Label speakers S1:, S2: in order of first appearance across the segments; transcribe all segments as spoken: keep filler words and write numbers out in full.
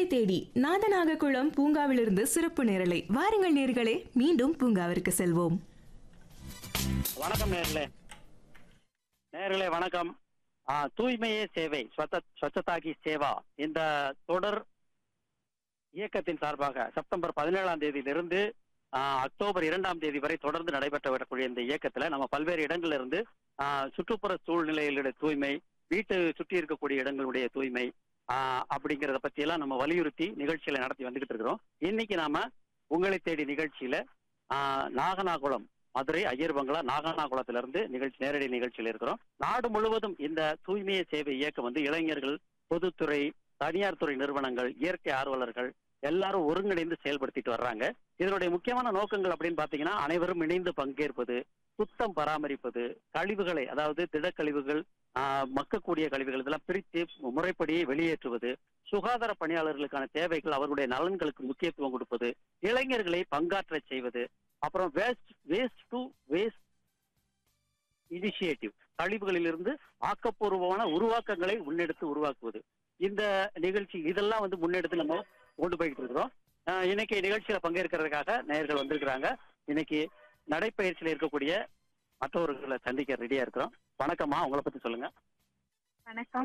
S1: உங்களை தேடி நாதநாககுளம் பூங்காவிலிருந்து சிறப்பு நேரலை. வாருங்கள் நேர்களே, மீண்டும் பூங்காவிற்கு செல்வோம்.
S2: வணக்கம் நேர்களே. நேர்களே வணக்கம். ஆ, தூய்மையே சேவை, ஸ்வச்சதாகி சேவா இந்த தொடர் இயக்கத்தின் சார்பாக செப்டம்பர் பதினேழாம் தேதியிலிருந்து அக்டோபர் இரண்டாம் தேதி வரை தொடர்ந்து நடைபெற்று வரக்கூடிய இந்த இயக்கத்துல நம்ம பல்வேறு இடங்கள்ல இருந்து ஆஹ் சுற்றுப்புற சூழ்நிலைகளுடைய தூய்மை, வீட்டு சுற்றி இருக்கக்கூடிய இடங்களுடைய தூய்மை ஆஹ் அப்படிங்கிறத பத்தி எல்லாம் நம்ம வலியுறுத்தி நிகழ்ச்சிகளை நடத்தி வந்துகிட்டு இருக்கிறோம். இன்னைக்கு நாம உங்களை தேடி நிகழ்ச்சியில ஆஹ் நாகனாகுளம், மதுரை ஐயர் பங்களா நாகனாகுளத்துல இருந்து நிகழ்ச்சி நேரடி நிகழ்ச்சியில இருக்கிறோம். நாடு முழுவதும் இந்த தூய்மையை சேவை இயக்கம் வந்து இளைஞர்கள், பொதுத்துறை, தனியார் துறை நிறுவனங்கள், இயற்கை ஆர்வலர்கள் எல்லாரும் ஒருங்கிணைந்து செயல்படுத்திட்டு வர்றாங்க. இதனுடைய முக்கியமான நோக்கங்கள் அப்படின்னு பாத்தீங்கன்னா, அனைவரும் இணைந்து பங்கேற்பது, சுத்தம் பராமரிப்பது, கழிவுகளை அதாவது திடக்கழிவுகள், ஆஹ் மக்கக்கூடிய கழிவுகள் இதெல்லாம் பிரித்து முறைப்படி வெளியேற்றுவது, சுகாதார பணியாளர்களுக்கான தேவைகள் அவர்களுடைய நலன்களுக்கு முக்கியத்துவம் கொடுப்பது, இளைஞர்களை பங்காற்ற செய்வது, அப்புறம் waste waste to waste initiative, கழிவுகளிலிருந்து ஆக்கப்பூர்வமான உருவாக்கங்களை முன்னெடுத்து உருவாக்குவது. இந்த நிகழ்ச்சி இதெல்லாம் வந்து முன்னெடுத்து நம்ம கொண்டு போய்கிட்டு இருக்கிறோம். இன்னைக்கு நிகழ்ச்சியில பங்கேற்கிறதுக்காக நேயர்கள் வந்திருக்கிறாங்க. இன்னைக்கு நடைப்பயிற்சியில இருக்கக்கூடிய மற்றவர்களை சந்திக்க ரெடியா இருக்கிறோம். வணக்கம்மா, உங்களை பத்தி சொல்லுங்க.
S3: வணக்கம்,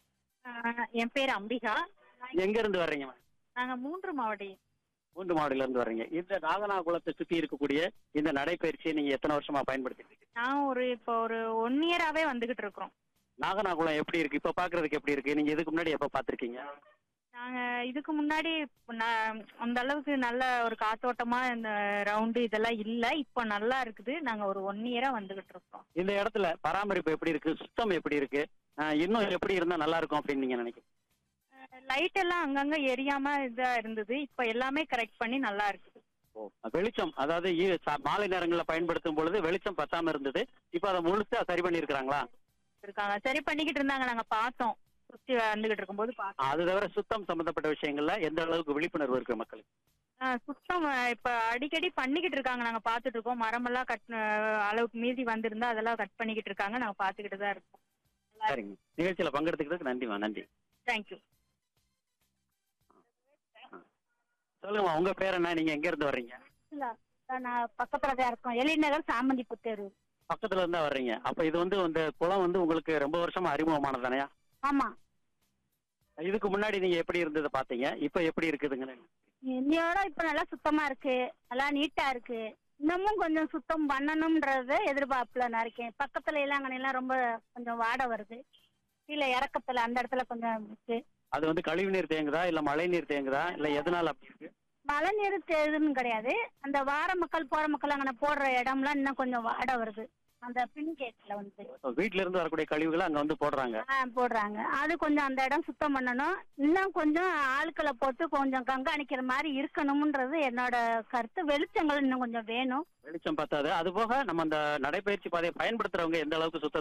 S3: என் பேர் அம்பிகா.
S2: எங்க இருந்து வர்றீங்க?
S3: நாங்க மூன்று மாவட்டம்
S2: மூன்று மாவட்டத்துல இருந்து வர்றீங்க. இந்த நாகனாகுளத்தை சுத்தி இருக்கக்கூடிய இந்த நடைப்பயிற்சியை நீங்க எத்தனை வருஷமா பயன்படுத்திட்டு இருக்கீங்க?
S3: நான் ஒரு இப்போ ஒரு ஒன் இயராவே வந்துகிட்டு இருக்கிறோம்.
S2: நாகனாகுளம் எப்படி இருக்கு இப்ப பாக்குறதுக்கு? எப்படி இருக்கு? நீங்க இதுக்கு முன்னாடி எப்ப பாத்திருக்கீங்க?
S3: நாங்க இதுக்கு முன்னாடி அந்த அளவுக்கு நல்ல ஒரு காத்தோட்டமா இந்த ரவுண்டு இதெல்லாம் இல்ல. இப்ப நல்லா இருக்குது. நாங்க ஒரு ஒன் இயரா வந்துகிட்டு இருக்கோம்.
S2: இந்த இடத்துல பராமரிப்பு எப்படி இருக்கு? சுத்தம் எப்படி இருக்கு? இன்னும் எப்படி இருந்தா நல்லா இருக்கும் அப்படின்னு நீங்க நினைக்கிறீங்க?
S3: லைட் எல்லாம் அங்கங்க எரியாம இதா இருந்தது. இப்ப எல்லாமே கரெக்ட் பண்ணி நல்லா இருக்குது.
S2: வெளிச்சம் அதாவது மாலை நேரங்களில் பயன்படுத்தும் பொழுது வெளிச்சம் பத்தாம இருந்தது. இப்ப அதை முழுசா சரி பண்ணி இருக்காங்களா?
S3: இருக்காங்க, சரி பண்ணிக்கிட்டு இருந்தாங்க. நாங்க பார்த்தோம், சுத்தி வந்துகிட்டு இருக்கும்போது பார்த்தோம்.
S2: அது தவிர சுத்தம் சம்பந்தப்பட்ட விஷயங்கள்ல எந்த அளவுக்கு விழிப்புணர்வு இருக்கு மக்களுக்கு?
S3: சுத்தம் இப்ப அடிக்கடி பண்ணிக்கிட்டு இருக்காங்க. நாங்க பாத்துட்டு இருக்கோம். மரமெல்லாம் கட் அளவுக்கு மீறி வந்திருந்தா அதெல்லாம் கட் பண்ணிக்கிட்டு இருக்காங்க. நாங்க பாத்துக்கிட்டு தான் இருக்கோம்.
S2: சரிங்க, நிகழ்ச்சியில பங்கெடுத்துக்கிறதுக்கு நன்றிமா. நன்றி.
S3: தேங்க்யூ.
S2: சொல்லுங்கம்மா, உங்க பேர் என்ன? நீங்க எங்க இருந்து வர்றீங்க?
S3: நான் பக்கத்துல தான் இருக்கோம். எழிநகர் சாமந்தி புத்தேரு
S2: பக்கத்துல இருந்தா வர்றீங்க. அப்ப இது வந்து இந்த குளம் வந்து உங்களுக்கு ரொம்ப வருஷமா அறிமுகமானது தானே?
S3: ஆமா.
S2: இதுக்கு முன்னாடி நீங்க எப்படி இருந்ததை பாத்தீங்க, இப்ப எப்படி இருக்குதுங்க?
S3: இன்னையோட இப்ப நல்லா சுத்தமா இருக்கு, நல்லா நீட்டா இருக்கு. இன்னமும் கொஞ்சம் சுத்தம் பண்ணணும்ன்றத எதிர்பார்ப்புல நான் இருக்கேன். பக்கத்துல இல்லாங்கன்னு எல்லாம் ரொம்ப கொஞ்சம் வாடை வருது. கீழே இறக்கத்துல அந்த இடத்துல கொஞ்சம் இருக்கு. அது
S2: வந்து கழிவு நீர் தேங்குதா இல்ல மழை நீர் தேங்குதா இல்ல எதனால அப்படி இருக்கு?
S3: மழை நீர் தேங்குதுன்னு கிடையாது. அந்த வார மக்கள் போற மக்கள் அங்கே போடுற இடம்லாம் இன்னும் கொஞ்சம் வாடை வருது. அந்த பின் கேட்ல வந்து
S2: வீட்டுல இருந்து வரக்கூடிய கழிவுகளை அங்க வந்து போடுறாங்க
S3: போடுறாங்க அது கொஞ்சம் அந்த இடம் சுத்தம் பண்ணணும். இன்னும் கொஞ்சம் ஆட்களை போட்டு கொஞ்சம் கண்காணிக்கிற மாதிரி இருக்கணும்ன்றது என்னோட கருத்து. வெளிச்சங்கள் இன்னும் கொஞ்சம் வேணும்.
S2: வெளிச்சம் பத்தாது. அது போக நம்ம அந்த நடைபயிற்சி பாதையை பயன்படுத்துறவங்க எந்த அளவுக்கு சுத்த